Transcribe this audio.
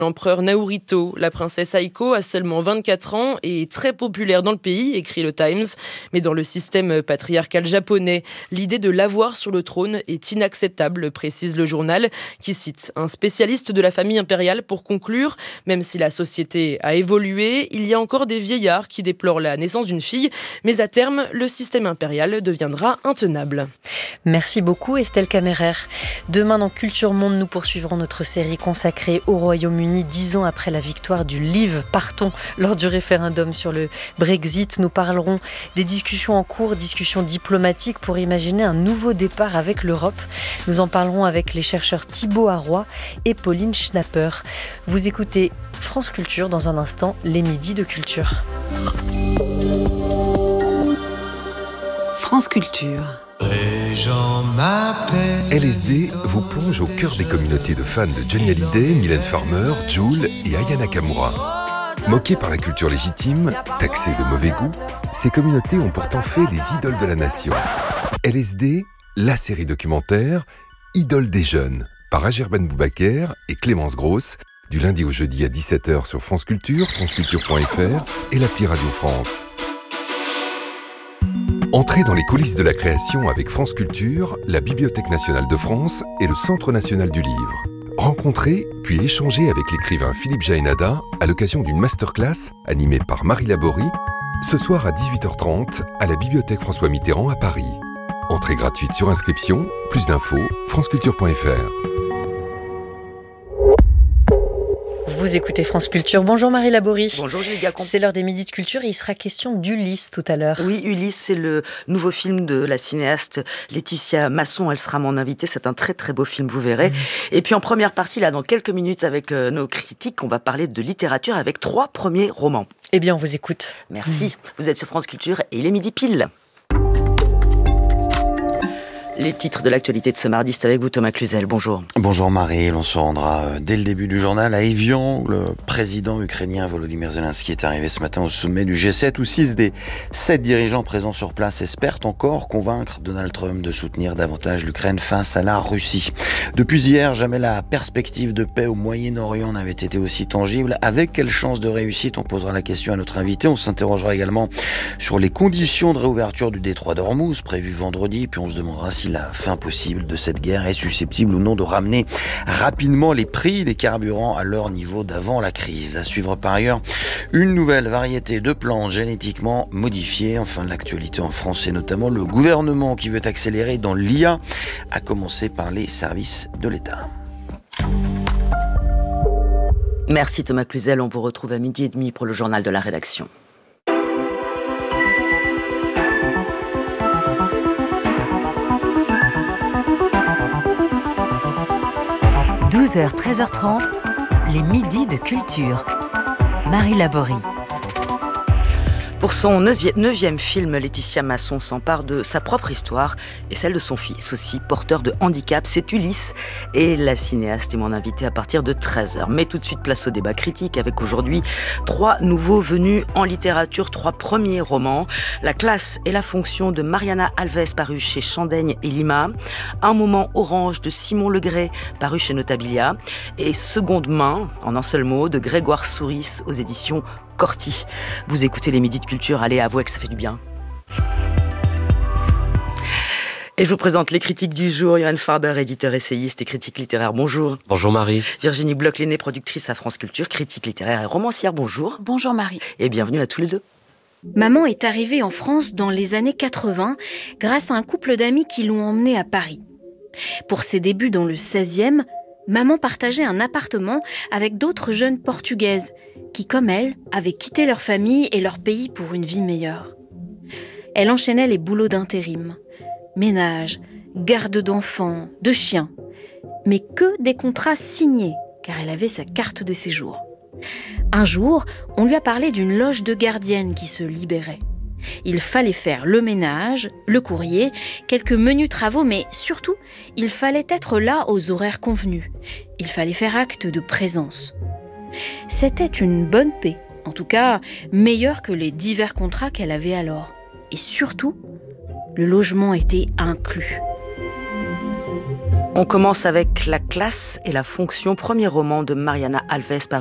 L'empereur Naruhito, la princesse Aiko a seulement 24 ans et est très populaire dans le pays, écrit le Times. Mais dans le système patriarcal japonais, l'idée de l'avoir sur le trône est inacceptable, précise le journal, qui cite un spécialiste de la famille impériale pour conclure. Même si la société a évolué, il y a encore des vieillards qui déplorent la naissance d'une fille. Mais à terme, le système impérial deviendra intenable. Merci beaucoup Estelle Kammerer. Demain dans Culture Monde, nous poursuivrons notre série consacrée au Royaume-Uni 10 ans après la victoire du Leave Partons lors du référendum sur le Brexit. Nous parlerons des discussions en cours, discussions diplomatiques pour imaginer un nouveau départ avec l'Europe. Nous en parlerons avec les chercheurs Thibaut Arroy et Pauline Schnapper. Vous écoutez France Culture, dans un instant, les midis de culture. France Culture. Les gens m'appellent. LSD vous plonge au cœur des communautés de fans de Johnny Hallyday, Mylène Farmer, Jul et Aya Nakamura. Moquées par la culture légitime, taxées de mauvais goût, ces communautés ont pourtant fait les idoles de la nation. LSD, la série documentaire Idole des jeunes, par Ager Ben Boubaker et Clémence Grosse, du lundi au jeudi à 17h sur France Culture, franceculture.fr et l'appli Radio France. Entrez dans les coulisses de la création avec France Culture, la Bibliothèque nationale de France et le Centre national du livre. Rencontrez puis échangez avec l'écrivain Philippe Jaénada à l'occasion d'une masterclass animée par Marie Laborie, ce soir à 18h30 à la Bibliothèque François Mitterrand à Paris. Entrée gratuite sur inscription, plus d'infos, franceculture.fr. Vous écoutez France Culture. Bonjour Marie Laborie. Bonjour Julie Gacon. C'est l'heure des midis de culture et il sera question d'Ulysse tout à l'heure. Oui, Ulysse, c'est le nouveau film de la cinéaste Laetitia Masson. Elle sera mon invitée. C'est un très très beau film, vous verrez. Et puis en première partie, là, dans quelques minutes, avec nos critiques, on va parler de littérature avec 3 premiers romans. Eh bien, on vous écoute. Merci. Vous êtes sur France Culture et il est midi pile. Les titres de l'actualité de ce mardi, c'est avec vous Thomas Cluzel, bonjour. Bonjour Marie, l'on se rendra dès le début du journal à Évian. Le président ukrainien Volodymyr Zelensky est arrivé ce matin au sommet du G7 où 6 des 7 dirigeants présents sur place espèrent encore convaincre Donald Trump de soutenir davantage l'Ukraine face à la Russie. Depuis hier, jamais la perspective de paix au Moyen-Orient n'avait été aussi tangible. Avec quelle chance de réussite? On posera la question à notre invité. On s'interrogera également sur les conditions de réouverture du détroit d'Ormuz prévues vendredi, puis on se demandera si la fin possible de cette guerre est susceptible ou non de ramener rapidement les prix des carburants à leur niveau d'avant la crise. À suivre par ailleurs une nouvelle variété de plantes génétiquement modifiées. Enfin, l'actualité en France, c'est notamment le gouvernement qui veut accélérer dans l'IA, à commencer par les services de l'État. Merci Thomas Cluzel, on vous retrouve à 12h30 pour le journal de la rédaction. 12h, 13h30, les midis de culture. Marie Laborie. Pour son 9e film, Laetitia Masson s'empare de sa propre histoire et celle de son fils, aussi porteur de handicap. C'est Ulysse et la cinéaste est mon invitée à partir de 13h. Mais tout de suite, place au débat critique avec aujourd'hui 3 nouveaux venus en littérature, 3 premiers romans. La classe et la fonction de Mariana Alves, paru chez Chandaigne et Lima. Un moment orange de Simon Legrès, paru chez Notabilia. Et Seconde main, en un seul mot, de Grégoire Souris aux éditions Corti. Vous écoutez les midis de culture, allez, avouez que ça fait du bien. Et je vous présente les critiques du jour. Johan Farber, éditeur essayiste et critique littéraire, bonjour. Bonjour Marie. Virginie Bloch-Lenné, productrice à France Culture, critique littéraire et romancière, bonjour. Bonjour Marie. Et bienvenue à tous les deux. Maman est arrivée en France dans les années 80 grâce à un couple d'amis qui l'ont emmenée à Paris. Pour ses débuts dans le 16e, maman partageait un appartement avec d'autres jeunes portugaises qui, comme elle, avaient quitté leur famille et leur pays pour une vie meilleure. Elle enchaînait les boulots d'intérim, ménage, garde d'enfants, de chiens, mais que des contrats signés, car elle avait sa carte de séjour. Un jour, on lui a parlé d'une loge de gardienne qui se libérait. Il fallait faire le ménage, le courrier, quelques menus travaux, mais surtout, il fallait être là aux horaires convenus. Il fallait faire acte de présence. C'était une bonne paie, en tout cas meilleure que les divers contrats qu'elle avait alors. Et surtout, le logement était inclus. On commence avec La classe et la fonction, premier roman de Mariana Alves